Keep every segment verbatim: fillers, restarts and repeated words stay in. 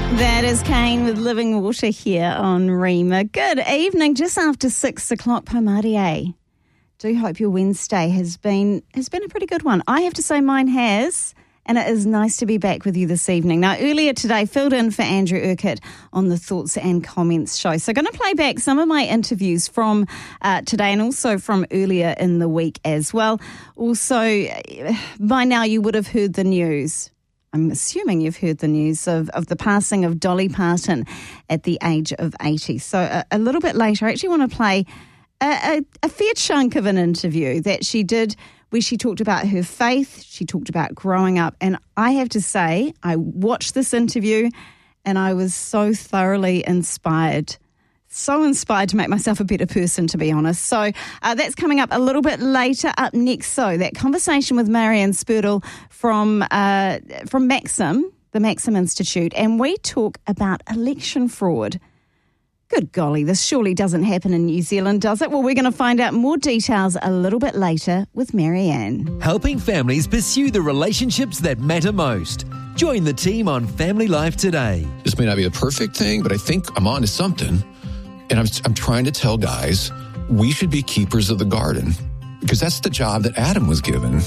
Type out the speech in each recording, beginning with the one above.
That is Kane with Living Water here on Rima. Good evening, just after six o'clock, Pomarie. Do hope your Wednesday has been has been a pretty good one. I have to say mine has, and it is nice to be back with you this evening. Now, earlier today, filled in for Andrew Urquhart on the Thoughts and Comments show. So I'm going to play back some of my interviews from uh, today and also from earlier in the week as well. Also, by now you would have heard the news. I'm assuming you've heard the news of, of the passing of Dolly Parton at the age of eighty. So a, a little bit later, I actually want to play a, a, a fair chunk of an interview that she did where she talked about her faith, she talked about growing up. And I have to say, I watched this interview and I was so thoroughly inspired. So inspired to make myself a better person, to be honest. So uh, that's coming up a little bit later. Up next, so that conversation with Marianne Spurtle from uh, from Maxim, the Maxim Institute, and we talk about election fraud. Good golly, this surely doesn't happen in New Zealand, does it? Well, we're going to find out more details a little bit later with Marianne. Helping families pursue the relationships that matter most. Join the team on Family Life today. This may not be the perfect thing, but I think I'm on to something. And I'm, I'm trying to tell guys, we should be keepers of the garden because that's the job that Adam was given.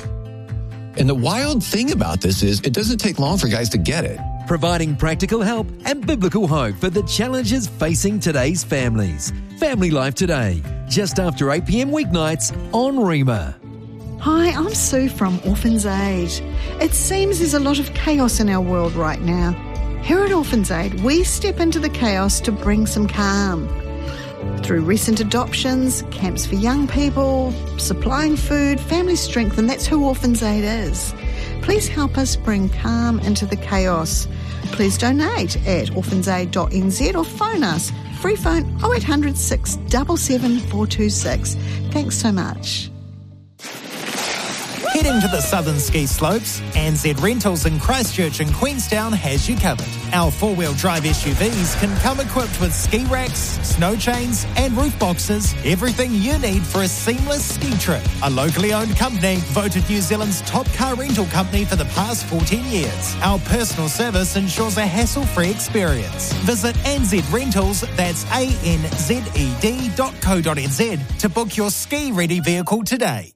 And the wild thing about this is it doesn't take long for guys to get it. Providing practical help and biblical hope for the challenges facing today's families. Family Life today, just after eight p.m. weeknights on Rima. Hi, I'm Sue from Orphans Aid. It seems there's a lot of chaos in our world right now. Here at Orphans Aid, we step into the chaos to bring some calm. Through recent adoptions, camps for young people, supplying food, family strength, and that's who Orphans Aid is. Please help us bring calm into the chaos. Please donate at orphans aid dot n z or phone us. Free phone oh eight hundred, six seven seven, four two six. Thanks so much. Heading to the southern ski slopes, N Z Rentals in Christchurch and Queenstown has you covered. Our four-wheel drive S U Vs can come equipped with ski racks, snow chains and roof boxes, everything you need for a seamless ski trip. A locally owned company, voted New Zealand's top car rental company for the past fourteen years. Our personal service ensures a hassle-free experience. Visit N Z Rentals, that's A N Z E D dot co dot n z to book your ski-ready vehicle today.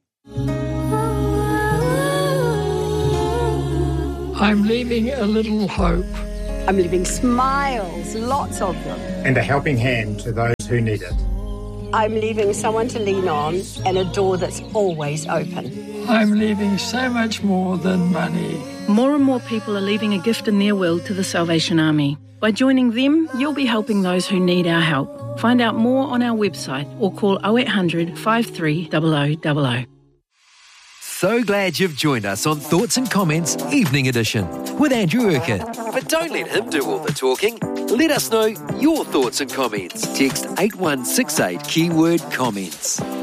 I'm leaving a little hope. I'm leaving smiles, lots of them. And a helping hand to those who need it. I'm leaving someone to lean on and a door that's always open. I'm leaving so much more than money. More and more people are leaving a gift in their will to the Salvation Army. By joining them, you'll be helping those who need our help. Find out more on our website or call oh eight hundred, five three zero zero zero zero. So glad you've joined us on Thoughts and Comments Evening Edition with Andrew Urquhart. But don't let him do all the talking. Let us know your thoughts and comments. Text eight one six eight, keyword comments.